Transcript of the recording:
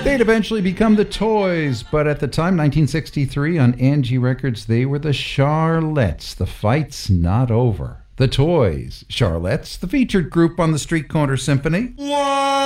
They'd eventually become the Toys, but at the time, 1963, on Angie Records, they were the Charlettes. The fight's not over. The Toys, Charlettes, the featured group on the Street Corner Symphony. One.